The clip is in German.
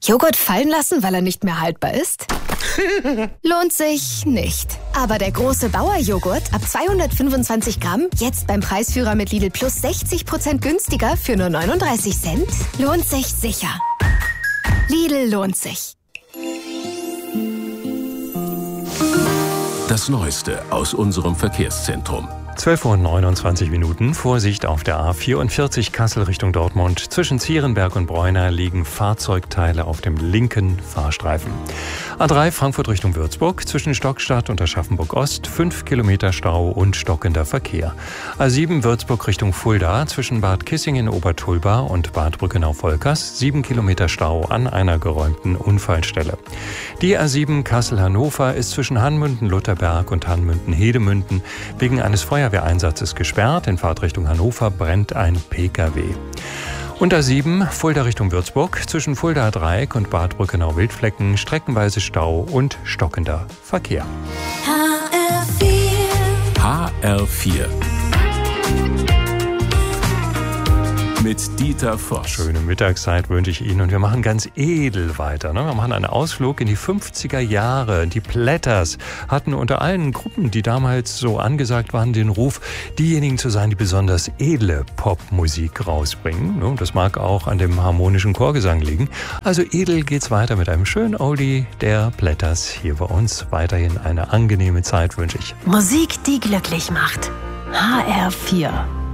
Joghurt fallen lassen, weil er nicht mehr haltbar ist? Lohnt sich nicht. Aber der große Bauer-Joghurt ab 225 Gramm, jetzt beim Preisführer mit Lidl Plus 60% günstiger für nur 39 Cent, lohnt sich sicher. Lidl lohnt sich. Das Neueste aus unserem Verkehrszentrum. 12:29 Uhr. Vorsicht auf der A44 Kassel Richtung Dortmund. Zwischen Zierenberg und Bräuner liegen Fahrzeugteile auf dem linken Fahrstreifen. A3 Frankfurt Richtung Würzburg. Zwischen Stockstadt und Aschaffenburg-Ost 5 Kilometer Stau und stockender Verkehr. A7 Würzburg Richtung Fulda. Zwischen Bad Kissingen Obertulba und Bad Brückenau-Volkers 7 Kilometer Stau an einer geräumten Unfallstelle. Die A7 Kassel-Hannover ist zwischen Hanmünden-Lutherberg und Hanmünden-Hedemünden wegen eines Feuerwehreinsatzes gesperrt. In Fahrtrichtung Hannover brennt ein Pkw. Und A7 Fulda Richtung Würzburg. Zwischen Fuldaer Dreieck und Bad Brückenau-Wildflecken streckenweise Stau und stockender Verkehr. HR4 mit Dieter Voss. Schöne Mittagszeit wünsche ich Ihnen und wir machen ganz edel weiter. Wir machen einen Ausflug in die 50er Jahre. Die Platters hatten unter allen Gruppen, die damals so angesagt waren, den Ruf, diejenigen zu sein, die besonders edle Popmusik rausbringen. Das mag auch an dem harmonischen Chorgesang liegen. Also edel geht's weiter mit einem schönen Oldie der Platters hier bei uns. Weiterhin eine angenehme Zeit wünsche ich. Musik, die glücklich macht. HR4